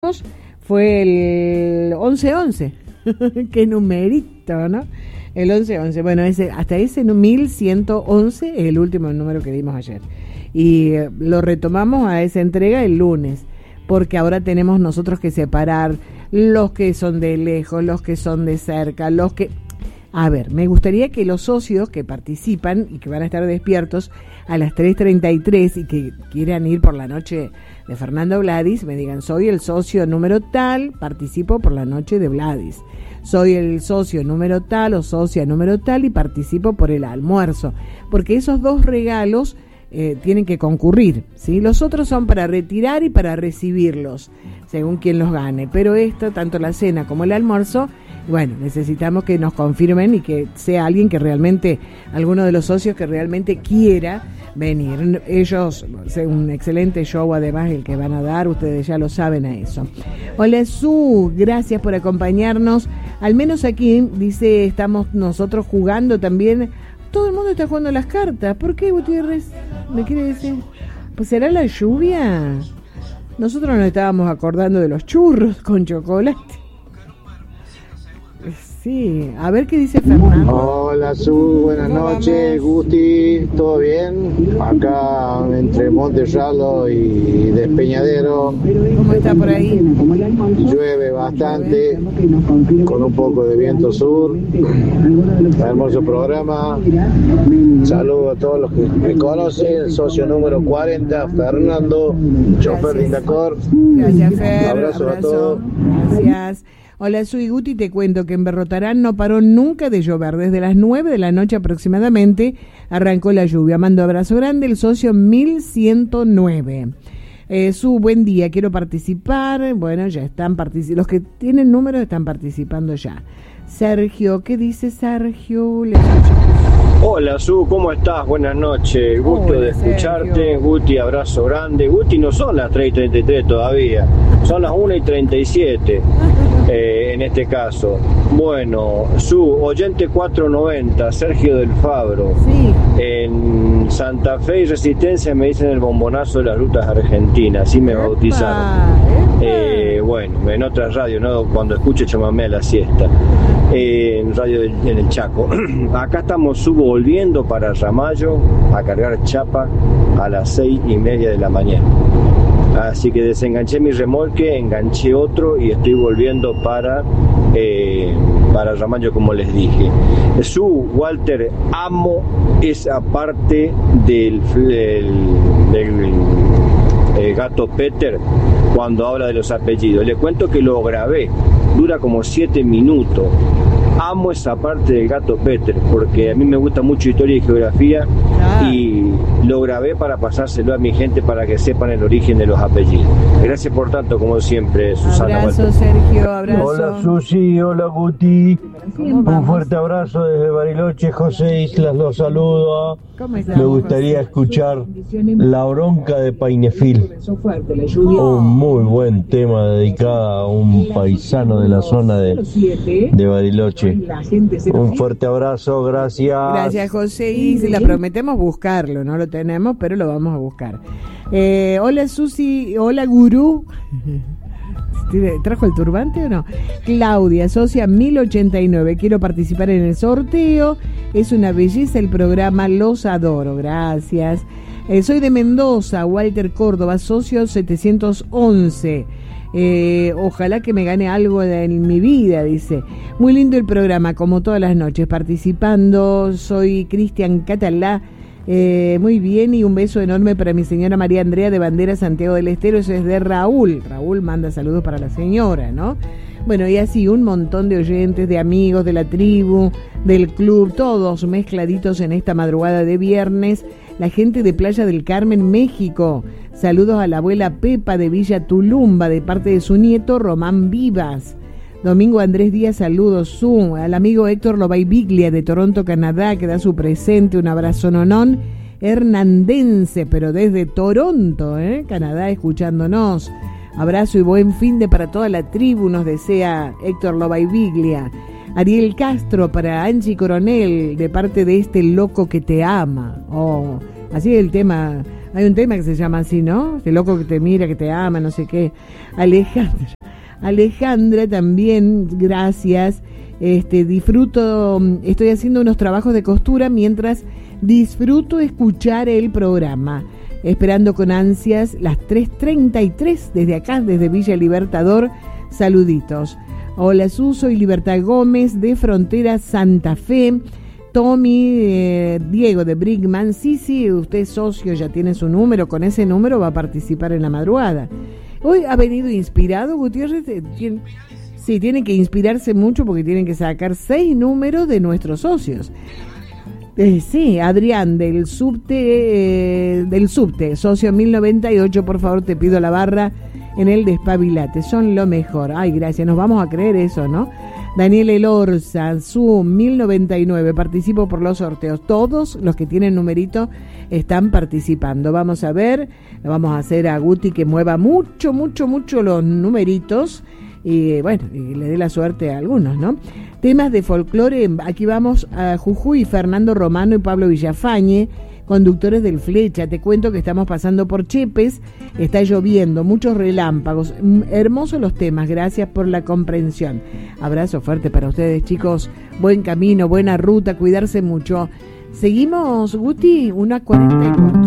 fue el 11-11. Qué numerito, ¿no? El 11-11. Bueno, hasta ese 1111 es el último número que dimos ayer. Y lo retomamos a esa entrega el lunes, porque ahora tenemos nosotros que separar los que son de lejos, los que son de cerca, los que... A ver, me gustaría que los socios que participan y que van a estar despiertos a las 3:33 y que quieran ir por la noche de Fernando Vladis, me digan, soy el socio número tal, participo por la noche de Vladis. Soy el socio número tal o socia número tal y participo por el almuerzo. Porque esos dos regalos tienen que concurrir, ¿sí? Los otros son para retirar y para recibirlos, según quien los gane. Pero esto, tanto la cena como el almuerzo, bueno, necesitamos que nos confirmen y que sea alguien que realmente, alguno de los socios que realmente quiera venir. Ellos, un excelente show además el que van a dar, ustedes ya lo saben a eso. Hola Su, gracias por acompañarnos. Al menos aquí, dice, estamos nosotros jugando también. Todo el mundo está jugando las cartas. ¿Por qué, Gutiérrez? ¿Me quiere decir? Pues será la lluvia. Nosotros nos estábamos acordando de los churros con chocolate. Sí, a ver qué dice Fernando. Hola Su, buenas noches, Gusti, ¿todo bien? Acá entre Monterralo y Despeñadero. ¿Cómo está por ahí? Llueve bastante, con un poco de viento sur. Hermoso programa. Saludos a todos los que me conocen. Socio número 40, Fernando, chofer de Indacor. Gracias, Fer. Abrazos a todos. Gracias. Hola, soy Guti, te cuento que en Berrotarán no paró nunca de llover. Desde las 9 de la noche aproximadamente arrancó la lluvia. Mando abrazo grande, el socio 1109. Su buen día, quiero participar. Bueno, ya están participando. Los que tienen números están participando ya. Sergio, ¿qué dice Sergio? Le Hola Su, ¿cómo estás? Buenas noches, gusto de escucharte. Sergio. Guti, abrazo grande. Guti, no son las 3:33 todavía, son las 1:37 en este caso. Bueno, Su, oyente 490, Sergio del Fabro. Sí. En Santa Fe y Resistencia me dicen el bombonazo de las rutas argentinas, así me bautizaron. Bueno, en otra radio, ¿no? Cuando escucho chamamé a la siesta. En radio en el Chaco. Acá estamos volviendo para Ramallo a cargar chapa a las 6:30 de la mañana. Así que desenganché mi remolque, enganché otro y estoy volviendo para Ramallo, como les dije. Walter, amo esa parte del gato Peter cuando habla de los apellidos. Le cuento que lo grabé, dura como 7 minutos. Amo esa parte del gato Peter porque a mí me gusta mucho historia y geografía y lo grabé para pasárselo a mi gente para que sepan el origen de los apellidos. Gracias por tanto, como siempre, Susana. Abrazo, Sergio, abrazo. Hola Susi, hola Guti. Un fuerte abrazo desde Bariloche, José Islas, los saludo. Me gustaría escuchar La Bronca de Painefil. Un muy buen tema dedicado a un paisano de la zona de Bariloche. Un fuerte abrazo, gracias. Gracias, José. Y si la prometemos buscarlo, no lo tenemos, pero lo vamos a buscar. Hola, Susi. Hola, Gurú. ¿Trajo el turbante o no? Claudia, socia 1089. Quiero participar en el sorteo. Es una belleza el programa. Los adoro. Gracias. Soy de Mendoza. Walter Córdoba, socio 711. Ojalá que me gane algo en mi vida, dice. Muy lindo el programa, como todas las noches, participando. Soy Cristian Catalá. Muy bien, y un beso enorme para mi señora María Andrea de Bandera, Santiago del Estero. Eso es de Raúl. Raúl manda saludos para la señora, ¿no? Bueno, y así un montón de oyentes, de amigos de la tribu, del club, todos mezcladitos en esta madrugada de viernes. La gente de Playa del Carmen, México. Saludos a la abuela Pepa de Villa Tulumba, de parte de su nieto Román Vivas. Domingo Andrés Díaz, saludos. Al amigo Héctor Lobaibiglia de Toronto, Canadá, que da su presente. Un abrazo nonón hernandense, pero desde Toronto, Canadá, escuchándonos. Abrazo y buen fin de para toda la tribu, nos desea Héctor Lobaibiglia. Ariel Castro para Angie Coronel, de parte de este loco que te ama. Así es el tema Hay un tema que se llama así, ¿no? Este loco que te mira, que te ama, no sé qué. Alejandra también, gracias. Disfruto, estoy haciendo unos trabajos de costura mientras disfruto escuchar el programa. Esperando con ansias las 3:33 desde acá, desde Villa Libertador. Saluditos. Hola, soy Libertad Gómez de Frontera Santa Fe. Tommy, Diego de Brickman. Sí, usted es socio, ya tiene su número. Con ese número va a participar en la madrugada. Hoy ha venido inspirado, Gutiérrez. Sí, tiene que inspirarse mucho porque tienen que sacar 6 números de nuestros socios. Sí, Adrián del subte, socio 1098, por favor te pido la barra en el Despabilate, son lo mejor. Ay, gracias, nos vamos a creer eso, ¿no? Daniel Elorza, Zoom 1099, participo por los sorteos. Todos los que tienen numerito están participando. Vamos a ver, vamos a hacer a Guti que mueva mucho los numeritos. Y bueno, y le dé la suerte a algunos, ¿no? Temas de folclore, aquí vamos a Jujuy, Fernando Romano y Pablo Villafañe, conductores del Flecha. Te cuento que estamos pasando por Chepes, está lloviendo, muchos relámpagos, hermosos los temas, gracias por la comprensión. Abrazo fuerte para ustedes, chicos, buen camino, buena ruta, cuidarse mucho. Seguimos, Guti, 1:44.